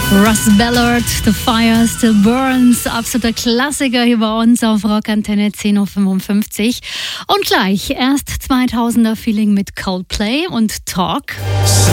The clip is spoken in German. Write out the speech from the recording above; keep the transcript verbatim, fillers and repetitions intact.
Russ Ballard, The Fire Still Burns, absoluter Klassiker hier bei uns auf Rockantenne zehn Uhr fünfundfünfzig. Und gleich erst zweitausender Feeling mit Coldplay und Talk.